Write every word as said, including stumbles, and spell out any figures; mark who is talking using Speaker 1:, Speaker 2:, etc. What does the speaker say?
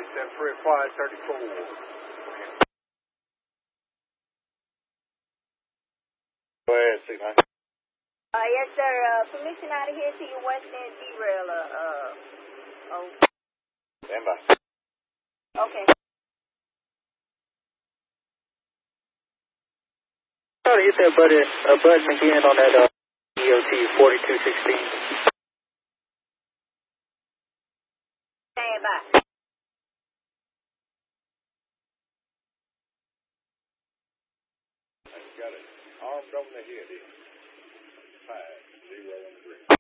Speaker 1: Step three, quiet, thirty-four. Go ahead, six nine.
Speaker 2: Uh, yes, sir. Uh, permission out of here to your west end derailer. Uh, oh.
Speaker 1: Stand by.
Speaker 2: Okay.
Speaker 3: Try to hit that button, uh, button again on that uh, E O T forty-two sixteen.
Speaker 2: Stand by.
Speaker 1: Got it. Armed on the head. Five, zero, and three.